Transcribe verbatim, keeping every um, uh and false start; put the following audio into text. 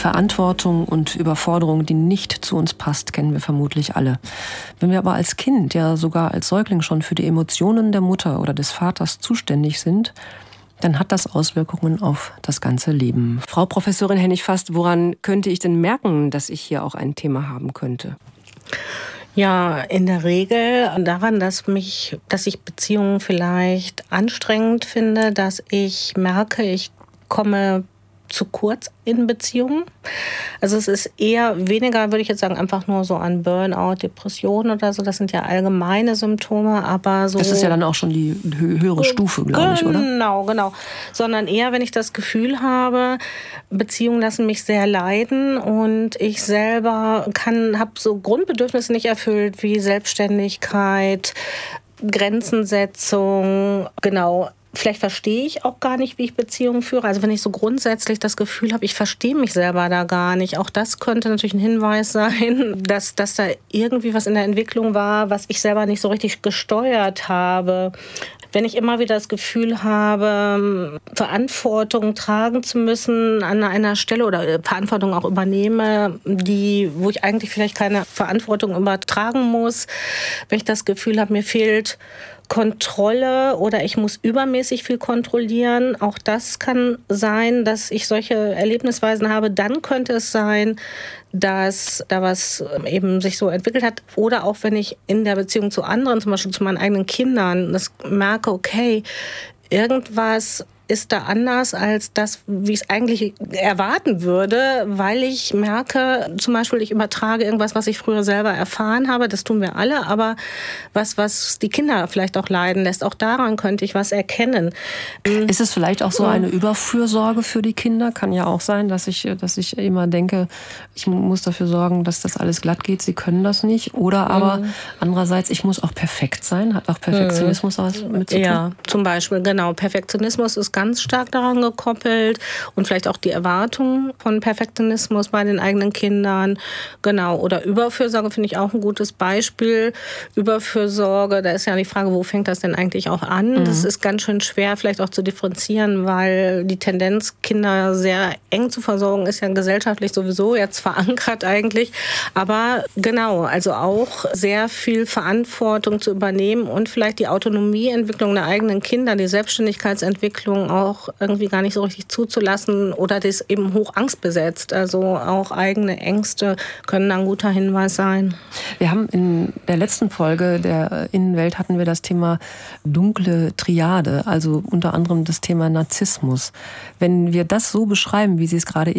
Verantwortung und Überforderung, die nicht zu uns passt, kennen wir vermutlich alle. Wenn wir aber als Kind, ja sogar als Säugling schon für die Emotionen der Mutter oder des Vaters zuständig sind, dann hat das Auswirkungen auf das ganze Leben. Frau Professorin Hennig-Fast, woran könnte ich denn merken, dass ich hier auch ein Thema haben könnte? Ja, in der Regel daran, dass mich, dass ich Beziehungen vielleicht anstrengend finde, dass ich merke, ich komme zu kurz in Beziehungen. Also es ist eher weniger, würde ich jetzt sagen, einfach nur so an Burnout, Depression oder so. Das sind ja allgemeine Symptome, aber so... Das ist ja dann auch schon die höhere Stufe, glaube ich, oder? Genau, genau. Sondern eher, wenn ich das Gefühl habe, Beziehungen lassen mich sehr leiden und ich selber kann, habe so Grundbedürfnisse nicht erfüllt, wie Selbstständigkeit, Grenzensetzung, genau. Vielleicht verstehe ich auch gar nicht, wie ich Beziehungen führe. Also wenn ich so grundsätzlich das Gefühl habe, ich verstehe mich selber da gar nicht. Auch das könnte natürlich ein Hinweis sein, dass, dass da irgendwie was in der Entwicklung war, was ich selber nicht so richtig gesteuert habe. Wenn ich immer wieder das Gefühl habe, Verantwortung tragen zu müssen an einer Stelle oder Verantwortung auch übernehme, die, wo ich eigentlich vielleicht keine Verantwortung übertragen muss. Wenn ich das Gefühl habe, mir fehlt Kontrolle oder ich muss übermäßig viel kontrollieren. Auch das kann sein, dass ich solche Erlebnisweisen habe. Dann könnte es sein, dass da was eben sich so entwickelt hat. Oder auch wenn ich in der Beziehung zu anderen, zum Beispiel zu meinen eigenen Kindern, das merke, okay, irgendwas ist da anders als das, wie ich es eigentlich erwarten würde, weil ich merke, zum Beispiel, ich übertrage irgendwas, was ich früher selber erfahren habe, das tun wir alle, aber was, was die Kinder vielleicht auch leiden lässt, auch daran könnte ich was erkennen. Ist es vielleicht auch so eine Überfürsorge für die Kinder? Kann ja auch sein, dass ich, dass ich immer denke, ich muss dafür sorgen, dass das alles glatt geht, sie können das nicht. Oder aber mhm. andererseits, ich muss auch perfekt sein, hat auch Perfektionismus mhm. was mit zu tun? Ja, zum Beispiel, genau. Perfektionismus ist ganz stark daran gekoppelt und vielleicht auch die Erwartung von Perfektionismus bei den eigenen Kindern. Genau. Oder Überfürsorge finde ich auch ein gutes Beispiel. Überfürsorge, da ist ja die Frage, wo fängt das denn eigentlich auch an? Mhm. Das ist ganz schön schwer vielleicht auch zu differenzieren, weil die Tendenz, Kinder sehr eng zu versorgen, ist ja gesellschaftlich sowieso jetzt verankert eigentlich. Aber genau, also auch sehr viel Verantwortung zu übernehmen und vielleicht die Autonomieentwicklung der eigenen Kinder, die Selbstständigkeitsentwicklung auch irgendwie gar nicht so richtig zuzulassen oder das eben hoch angstbesetzt. Also auch eigene Ängste können ein guter Hinweis sein. Wir haben in der letzten Folge der Innenwelt hatten wir das Thema dunkle Triade, also unter anderem das Thema Narzissmus. Wenn wir das so beschreiben, wie Sie es gerade